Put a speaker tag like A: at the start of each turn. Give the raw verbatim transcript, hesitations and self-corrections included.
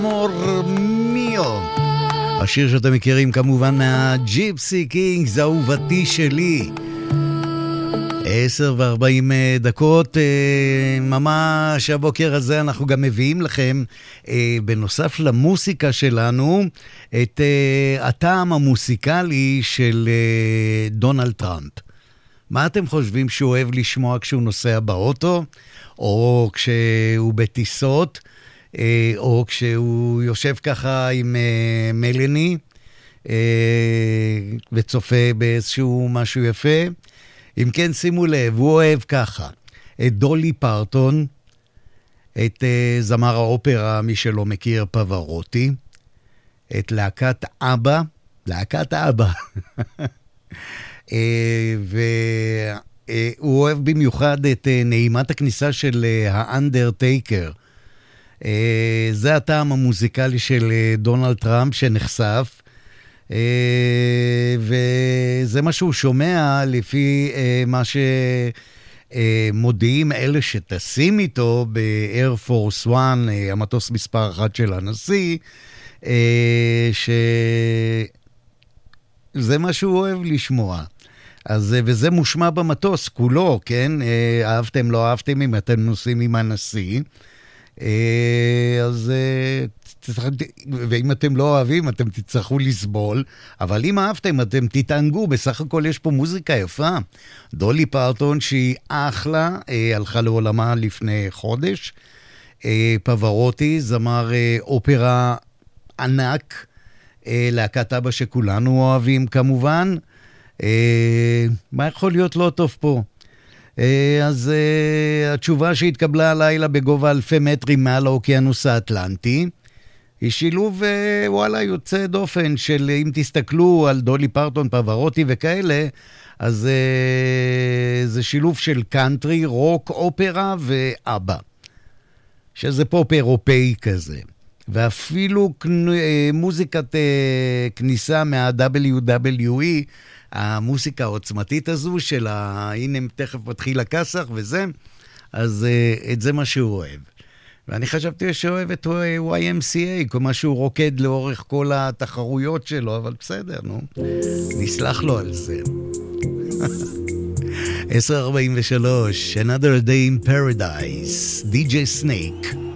A: אמור מיו, השיר שאתם מכירים כמובן מהג'יפסי קינגס, אהובתי שלי. עשר וארבעים דקות, ממש הבוקר הזה אנחנו גם מביאים לכם, בנוסף למוסיקה שלנו, את הטעם המוסיקלי של דונלד טראמפ. מה אתם חושבים שהוא אוהב לשמוע כשהוא נוסע באוטו, או כשהוא בטיסות, או כשהוא יושב ככה עם מלני, וצופה באיזשהו משהו יפה? אם כן, שימו לב, הוא אוהב ככה את דולי פרטון, את uh, זמר האופרה, מי שלא מכיר, פברוטי, את להקת אבא, להקת אבא, uh, והוא אוהב במיוחד את uh, נעימת הכניסה של uh, האנדרטייקר. Uh, זה הטעם המוזיקלי של uh, דונלד טראמפ שנחשף, Uh, וזה מה שהוא שומע לפי uh, מה שמודיעים uh, אלה שטסים איתו ב-Air Force One, uh, המטוס מספר אחת של הנשיא, uh, שזה מה שהוא אוהב לשמוע. אז, uh, וזה מושמע במטוס כולו, כן? Uh, אהבתם, לא אהבתם, אם אתם נוסעים עם הנשיא. Uh, אז... Uh, ואם אתם לא אוהבים, אתם תצטרכו לסבול, אבל אם אהבתם, אתם תתענגו, בסך הכל יש פה מוזיקה יפה. דולי פרטון, שהיא אחלה, אה, הלכה לעולמה לפני חודש. אה, פברוטי, זמר אה, אופרה ענק, אה, להקת אבא שכולנו אוהבים כמובן. אה, מה יכול להיות לא טוב פה? אה, אז אה, התשובה שהתקבלה הלילה בגובה אלפי מטרים מעל האוקיינוס האטלנטי, היא שילוב, וואלה, יוצא דופן של, אם תסתכלו על דולי פרטון, פברוטי וכאלה, אז uh, זה שילוב של קאנטרי, רוק, אופרה ואבא. שזה פופ אירופאי כזה. ואפילו מוזיקת uh, כניסה מה-דאבליו דאבליו אי, המוזיקה העוצמתית הזו של ה... הנה תכף מתחיל הכסח וזה, אז uh, את זה מה שהוא אוהב. ואני חשבתי שאוהב את וואי אם סי איי, כמו שהוא רוקד לאורך כל התחרויות שלו, אבל בסדר, נו. נסלח לו על זה. עשר ארבעים ושלוש, Another Day in Paradise, די ג'יי Snake.